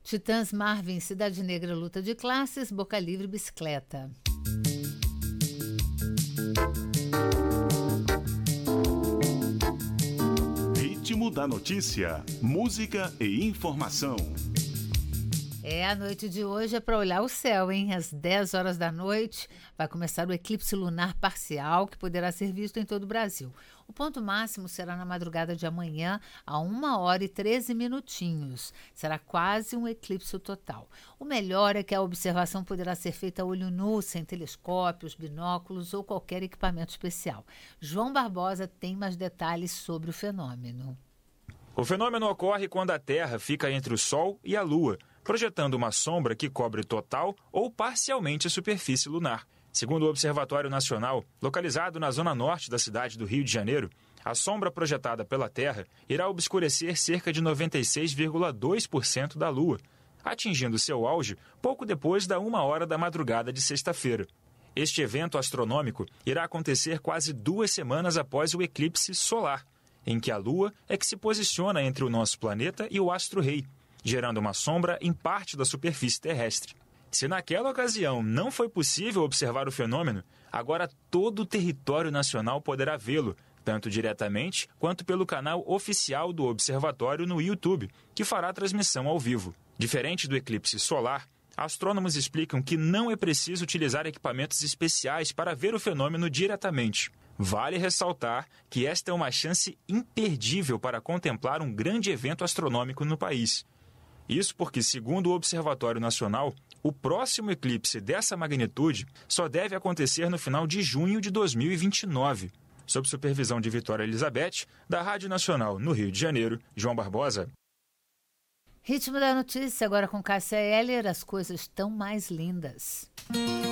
Titãs, Marvin, Cidade Negra, Luta de Classes, Boca Livre, Bicicleta. Ritmo da notícia, música e informação. A noite de hoje é para olhar o céu, hein? Às 10 horas da noite vai começar o eclipse lunar parcial, que poderá ser visto em todo o Brasil. O ponto máximo será na madrugada de amanhã, a 1h13. Será quase um eclipse total. O melhor é que a observação poderá ser feita a olho nu, sem telescópios, binóculos ou qualquer equipamento especial. João Barbosa tem mais detalhes sobre o fenômeno. O fenômeno ocorre quando a Terra fica entre o Sol e a Lua, projetando uma sombra que cobre total ou parcialmente a superfície lunar. Segundo o Observatório Nacional, localizado na zona norte da cidade do Rio de Janeiro, a sombra projetada pela Terra irá obscurecer cerca de 96,2% da Lua, atingindo seu auge pouco depois da 1h da madrugada de sexta-feira. Este evento astronômico irá acontecer quase 2 semanas após o eclipse solar, em que a Lua é que se posiciona entre o nosso planeta e o astro-rei, gerando uma sombra em parte da superfície terrestre. Se naquela ocasião não foi possível observar o fenômeno, agora todo o território nacional poderá vê-lo, tanto diretamente quanto pelo canal oficial do observatório no YouTube, que fará transmissão ao vivo. Diferente do eclipse solar, astrônomos explicam que não é preciso utilizar equipamentos especiais para ver o fenômeno diretamente. Vale ressaltar que esta é uma chance imperdível para contemplar um grande evento astronômico no país. Isso porque, segundo o Observatório Nacional, o próximo eclipse dessa magnitude só deve acontecer no final de junho de 2029. Sob supervisão de Vitória Elizabeth, da Rádio Nacional no Rio de Janeiro, João Barbosa. Ritmo da notícia agora com Cássia Eller, as coisas tão mais lindas.